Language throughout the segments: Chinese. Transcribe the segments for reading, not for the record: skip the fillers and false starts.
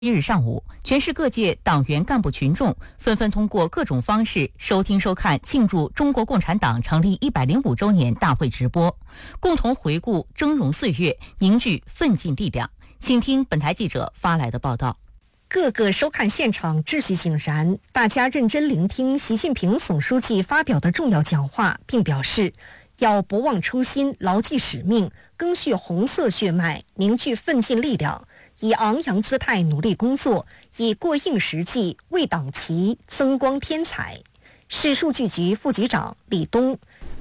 1日上午，全市各界党员干部群众纷纷通过各种方式收听收看庆祝中国共产党成立105周年大会直播，共同回顾峥嵘岁月，凝聚奋进力量。请听本台记者发来的报道。 各个收看现场秩序井然，大家认真聆听习近平总书记发表的重要讲话，并表示要不忘初心，牢记使命，赓续红色血脉，凝聚奋进力量，以昂扬姿态努力工作，以过硬实际为党旗增光添彩。市数据局副局长李东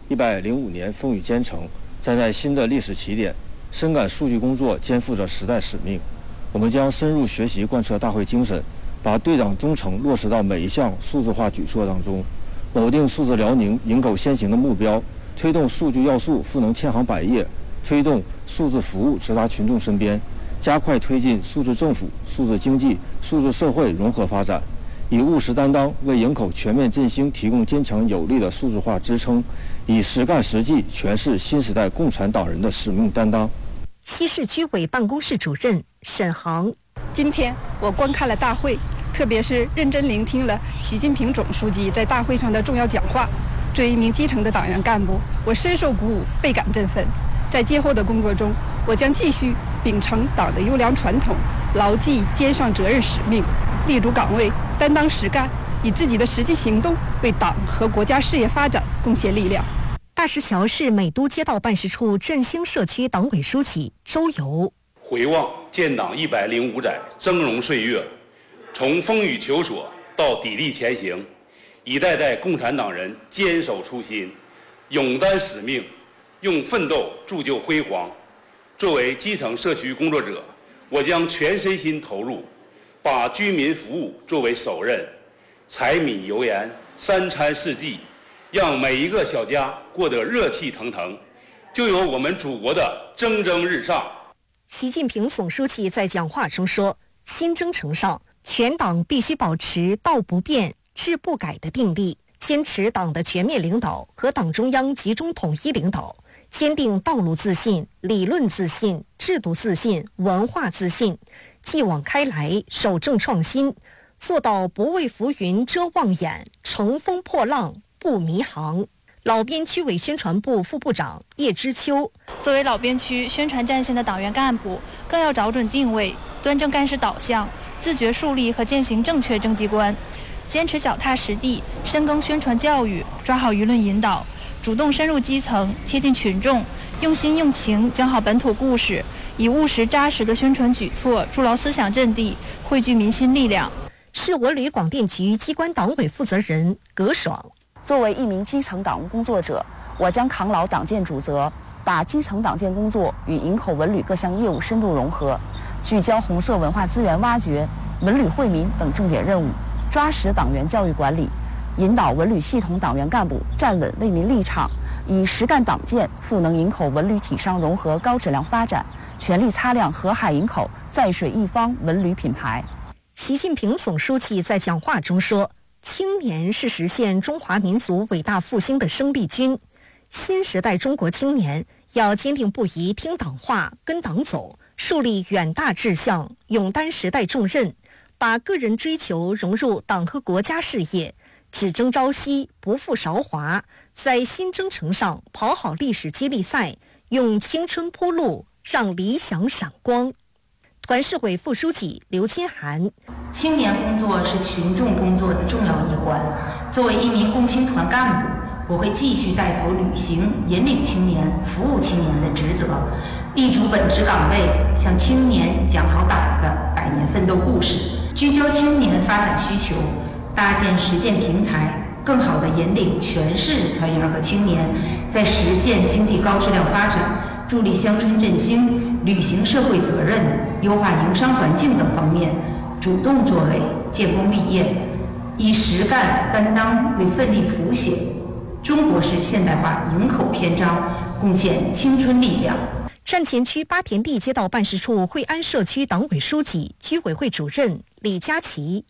：105年风雨兼程，站在新的历史起点，深感数据工作肩负着时代使命。我们将深入学习贯彻大会精神，把对党忠诚落实到每一项数字化举措当中，锚定数字辽宁迎狗先行的目标，推动数据要素赋能千行百业，推动数字服务直达群众身边，加快推进数字政府、数字经济、数字社会融合发展，以务实担当为营口全面振兴提供坚强有力的数字化支撑，以实干实际诠释新时代共产党人的使命担当。 西市居委办公室主任沈航： 今天我观看了大会，特别是认真聆听了习近平总书记在大会上的重要讲话。作为一名基层的党员干部，我深受鼓舞，倍感振奋。在今后的工作中，我将继续秉承党的优良传统，牢记肩上责任使命，立足岗位，担当实干，以自己的实际行动为党和国家事业发展贡献力量。 大石桥市美都街道办事处振兴社区党委书记周游： 回望建党105载峥嵘岁月，从风雨求索到砥砺前行，一代代共产党人坚守初心，勇担使命，用奋斗铸就辉煌。作为基层社区工作者，我将全身心投入，把居民服务作为首任，柴米油盐3餐4季，让每一个小家过得热气腾腾，就有我们祖国的蒸蒸日上。 习近平总书记在讲话中说，新征程上，全党必须保持道不变、志不改的定力，坚持党的全面领导和党中央集中统一领导，坚定道路自信、理论自信、制度自信、文化自信，继往开来，守正创新，做到不为浮云遮望眼，乘风破浪不迷航。老边区委宣传部副部长叶知秋： 作为老边区宣传战线的党员干部，更要找准定位，端正干事导向，自觉树立和践行正确政绩观，坚持脚踏实地，深耕宣传教育，抓好舆论引导，主动深入基层，贴近群众，用心用情讲好本土故事，以务实扎实的宣传举措筑牢思想阵地，汇聚民心力量。 市文旅广电局机关党委负责人葛爽： 作为一名基层党务工作者，我将扛牢党建主责，把基层党建工作与营口文旅各项业务深度融合，聚焦红色文化资源挖掘、文旅惠民等重点任务，抓实党员教育管理，引导文旅系统党员干部站稳为民立场，以实干党建赋能营口文旅体商融合高质量发展，全力擦亮河海营口在水一方文旅品牌。 习近平总书记在讲话中说，青年是实现中华民族伟大复兴的生力军，新时代中国青年要坚定不移听党话、跟党走，树立远大志向，勇担时代重任，把个人追求融入党和国家事业，只争朝夕，不负韶华，在新征程上跑好历史接力赛，用青春铺路，让理想闪光。团市委副书记刘金涵： 青年工作是群众工作的重要一环。作为一名共青团干部，我会继续带头履行引领青年、服务青年的职责，立足本职岗位，向青年讲好党的100年奋斗故事，聚焦青年发展需求，搭建实践平台，更好地引领全市团员和青年在实现经济高质量发展、助力乡村振兴、履行社会责任、优化营商环境等方面主动作为，建功立业，以实干担当为奋力谱写中国式现代化营口篇章，贡献青春力量。 站前区八田地街道办事处惠安社区党委书记、居委会主任李佳琪：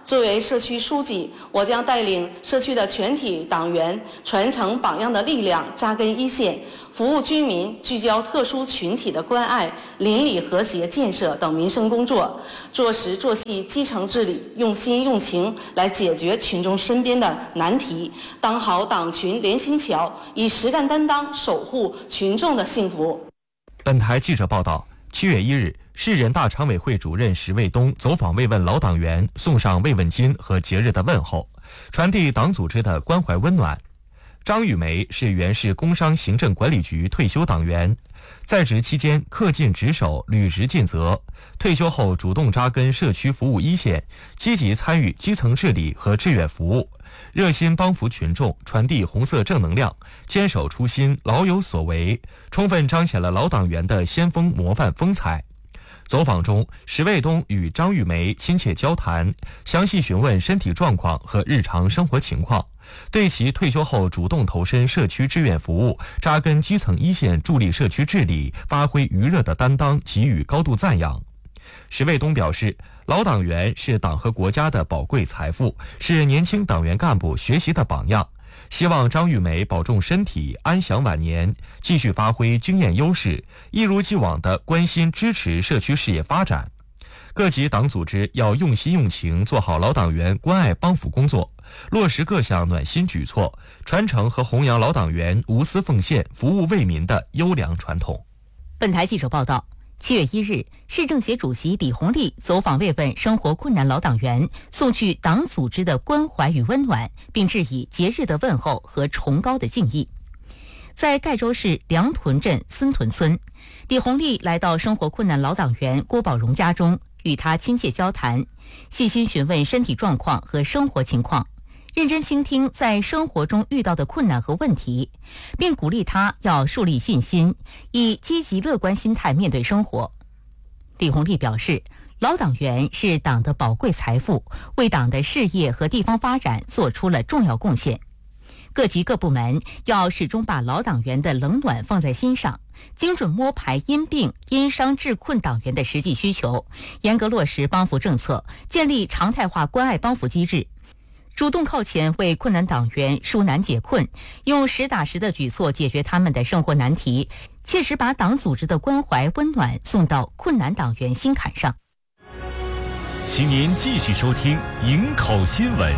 作为社区书记，我将带领社区的全体党员传承榜样的力量，扎根一线，服务居民，聚焦特殊群体的关爱、邻里和谐建设等民生工作，做实做细基层治理，用心用情来解决群众身边的难题，当好党群联心桥，以实干担当守护群众的幸福。 本台记者报道，7月1日，市人大常委会主任石卫东走访慰问老党员，送上慰问金和节日的问候，传递党组织的关怀温暖。张玉梅是原市工商行政管理局退休党员，在职期间恪尽职守，履职尽责。退休后主动扎根社区服务一线，积极参与基层治理和志愿服务，热心帮扶群众，传递红色正能量，坚守初心，老有所为，充分彰显了老党员的先锋模范风采。走访中，石卫东与张玉梅亲切交谈，详细询问身体状况和日常生活情况，对其退休后主动投身社区志愿服务，扎根基层一线，助力社区治理，发挥余热的担当，给予高度赞扬。石卫东表示，老党员是党和国家的宝贵财富，是年轻党员干部学习的榜样。希望张玉梅保重身体，安享晚年，继续发挥经验优势，一如既往地关心支持社区事业发展。各级党组织要用心用情，做好老党员关爱帮扶工作，落实各项暖心举措，传承和弘扬老党员无私奉献、服务为民的优良传统。 本台记者报道，7月1日，市政协主席李鸿利走访慰问生活困难老党员，送去党组织的关怀与温暖，并致以节日的问候和崇高的敬意。在盖州市梁屯镇孙屯村，李鸿利来到生活困难老党员郭宝荣家中，与他亲切交谈，细心询问身体状况和生活情况，认真倾听在生活中遇到的困难和问题，并鼓励他要树立信心，以积极乐观心态面对生活。李鸿利表示，老党员是党的宝贵财富，为党的事业和地方发展做出了重要贡献。各级各部门要始终把老党员的冷暖放在心上，精准摸排因病因伤致困党员的实际需求，严格落实帮扶政策，建立常态化关爱帮扶机制，主动靠前为困难党员纾难解困，用实打实的举措解决他们的生活难题，切实把党组织的关怀温暖送到困难党员心坎上。 请您继续收听营口新闻。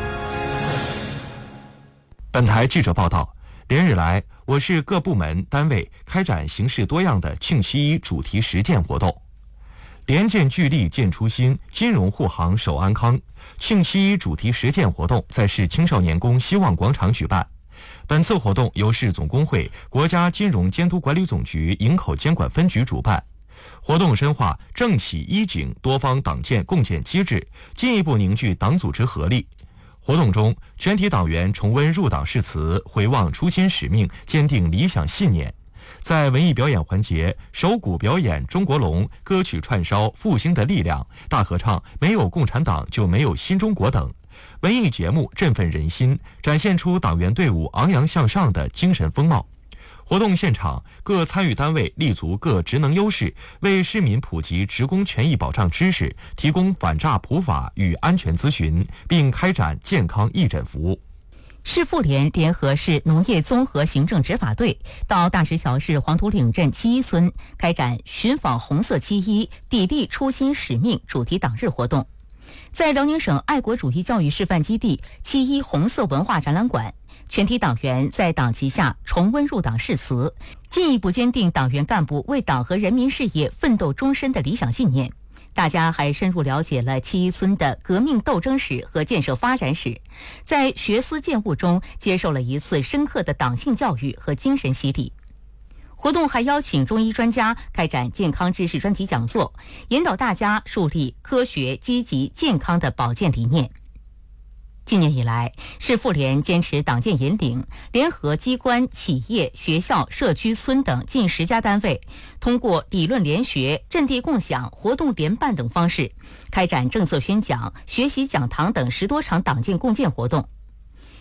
本台记者报道，连日来，我市各部门单位开展形式多样的庆7·1主题实践活动。联建聚力建初心，金融护航守安康。庆7·1主题实践活动在市青少年宫希望广场举办。本次活动由市总工会、国家金融监督管理总局营口监管分局主办。活动深化政企一警多方党建共建机制，进一步凝聚党组织合力。活动中，全体党员重温入党誓词，回望初心使命，坚定理想信念。在文艺表演环节，手鼓表演中国龙、歌曲串烧复兴的力量、大合唱没有共产党就没有新中国等文艺节目振奋人心，展现出党员队伍昂扬向上的精神风貌。活动现场，各参与单位立足各职能优势，为市民普及职工权益保障知识，提供反诈普法与安全咨询，并开展健康义诊服务。 市妇联联合市农业综合行政执法队到大石桥市黄土岭镇7·1村开展寻访红色7·1砥砺初心使命主题党日活动。在辽宁省爱国主义教育示范基地7·1红色文化展览馆，全体党员在党旗下重温入党誓词，进一步坚定党员干部为党和人民事业奋斗终身的理想信念。大家还深入了解了7·1村的革命斗争史和建设发展史，在学思践悟中接受了一次深刻的党性教育和精神洗礼。活动还邀请中医专家开展健康知识专题讲座，引导大家树立科学、积极、健康的保健理念。今年以来，市妇联坚持党建引领，联合机关、企业、学校、社区、村等近10家单位，通过理论联学、阵地共享、活动联办等方式，开展政策宣讲、学习讲堂等10多场党建共建活动。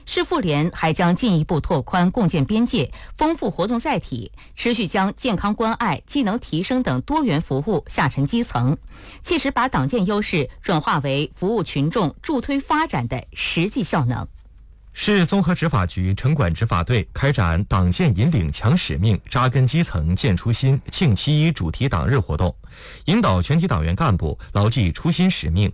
市妇联还将进一步拓宽共建边界，丰富活动载体，持续将健康关爱、技能提升等多元服务下沉基层，切实把党建优势转化为服务群众、助推发展的实际效能。 市综合执法局城管执法队开展党建引领强使命、扎根基层建初心庆7·1主题党日活动，引导全体党员干部牢记初心使命，